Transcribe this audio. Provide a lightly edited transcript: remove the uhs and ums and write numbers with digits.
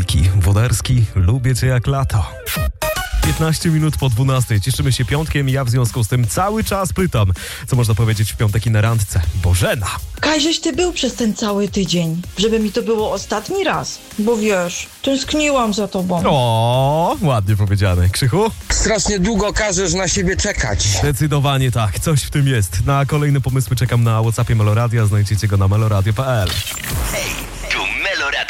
Wilki, Wodarski, lubię cię jak lato. 15 minut po 12. Cieszymy się piątkiem i ja w związku z tym cały czas pytam, co można powiedzieć w piątek i na randce. Bożena. Kajżeś ty był przez ten cały tydzień, żeby mi to było ostatni raz. Bo wiesz, tęskniłam za tobą. O, ładnie powiedziane. Krzychu? Strasznie długo każesz na siebie czekać. Zdecydowanie tak, coś w tym jest. Na kolejne pomysły czekam na WhatsAppie Meloradia, znajdziecie go na meloradio.pl. Hej,